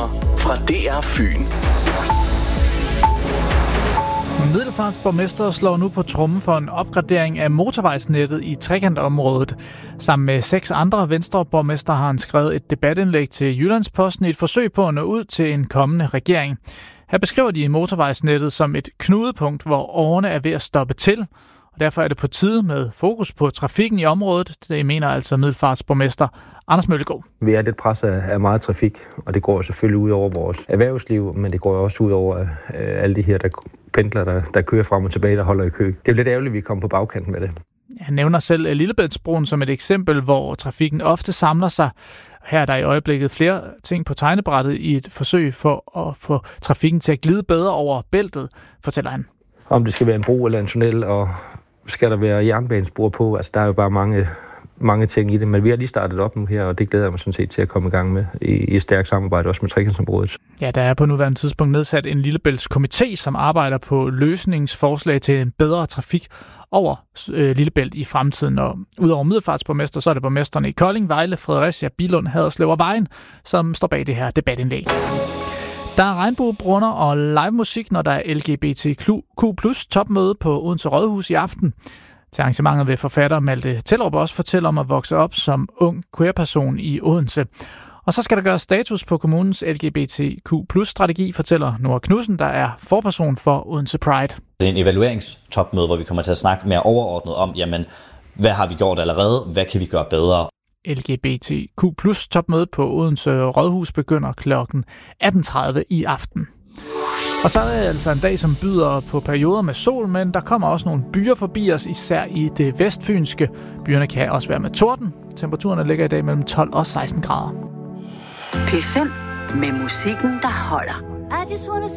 nyheder fra DR Fyn. Middelfarts borgmester slår nu på trommen for en opgradering af motorvejsnettet i trekantområdet. Sammen med 6 andre Venstre-borgmester har han skrevet et debatindlæg til Jyllandsposten i et forsøg på at nå ud til en kommende regering. Her beskriver de motorvejsnettet som et knudepunkt, hvor årene er ved at stoppe til. Og derfor er det på tide med fokus på trafikken i området. Det mener altså Middelfarts borgmester Anders Møllegaard. Vi er lidt presset af meget trafik, og det går selvfølgelig ud over vores erhvervsliv, men det går også ud over alle de her pendlere, der kører frem og tilbage, der holder i kø. Det er lidt ærgerligt, at vi kommer på bagkanten med det. Han nævner selv Lillebæltsbroen som et eksempel, hvor trafikken ofte samler sig. Her er der i øjeblikket flere ting på tegnebrættet i et forsøg for at få trafikken til at glide bedre over bæltet, fortæller han. Om det skal være en bro eller en tunnel, og skal der være jernbanespor på, altså der er jo bare mange ting i det, men vi har lige startet op nu her, og det glæder jeg mig sådan set til at komme i gang med i stærkt samarbejde også med trekantsområdet. Ja, der er på nuværende tidspunkt nedsat en Lillebælts komité, som arbejder på løsningsforslag til en bedre trafik over Lillebælt i fremtiden. Og udover Middelfarts borgmester, så er det borgmesterne i Kolding, Vejle, Fredericia, Billund, Haderslev og Vejen, som står bag det her debatindlæg. Der er regnbuebrunner og live musik, når der er LGBTQ+ topmøde på Odense Rådhus i aften. Til arrangementet vil forfatter Malte Tellerup også fortælle om at vokse op som ung queer-person i Odense. Og så skal der gøres status på kommunens LGBTQ+-strategi, fortæller Nora Knudsen, der er forperson for Odense Pride. Det er en evalueringstopmøde, hvor vi kommer til at snakke mere overordnet om, jamen, hvad har vi gjort allerede, hvad kan vi gøre bedre? LGBTQ+-topmødet på Odense Rådhus begynder kl. 18.30 i aften. Og så er det altså en dag, som byder på perioder med sol, men der kommer også nogle byer forbi os, især i det vestfynske. Byerne kan også være med torden. Temperaturerne ligger i dag mellem 12 og 16 grader. P5 med musikken, der holder.